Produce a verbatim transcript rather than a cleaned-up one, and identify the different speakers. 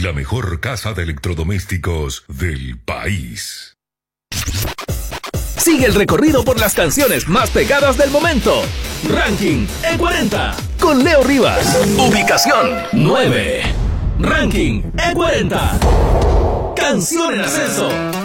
Speaker 1: la mejor casa de electrodomésticos del país.
Speaker 2: Sigue el recorrido por las canciones más pegadas del momento. Ranking E cuarenta con Leo Rivas. Ubicación nueve. Ranking E cuarenta. Canción en ascenso.